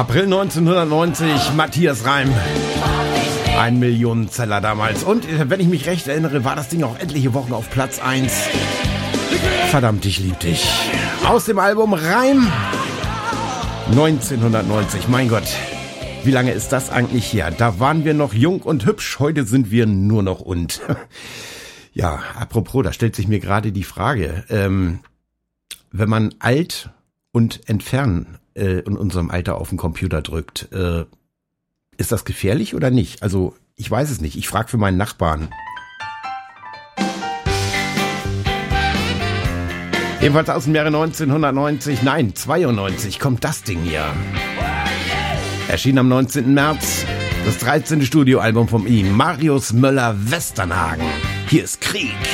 April 1990, Matthias Reim. 1 Millionenzeller damals. Und wenn ich mich recht erinnere, war das Ding auch etliche Wochen auf Platz 1. Verdammt, ich lieb dich. Aus dem Album Reim 1990. Mein Gott, wie lange ist das eigentlich her? Da waren wir noch jung und hübsch. Heute sind wir nur noch und. Ja, apropos, da stellt sich mir gerade die Frage, wenn man alt und entfernen in unserem Alter auf den Computer drückt, ist das gefährlich oder nicht? Also, ich weiß es nicht. Ich frage für meinen Nachbarn. Ebenfalls aus dem Jahre 1990, nein, 92 kommt das Ding hier. Erschien am 19. März, das 13. Studioalbum von ihm, Marius Müller-Westernhagen. Hier ist Krieg.